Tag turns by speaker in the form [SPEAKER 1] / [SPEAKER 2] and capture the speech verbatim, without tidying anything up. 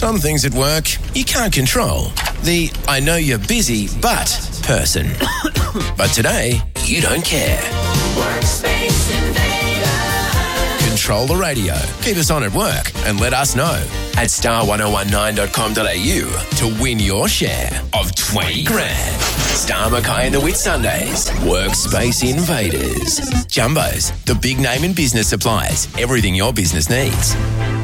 [SPEAKER 1] Some things at work you can't control. The I know you're busy, but person. But today, you don't care.
[SPEAKER 2] Workspace Invader.
[SPEAKER 1] Control the radio. Keep us on at work and let us know at star ten nineteen dot com dot a u to win your share of twenty grand. Star Mackay and the Whit Sundays. Workspace Invaders. Jumbos, the big name in business supplies. Everything your business needs.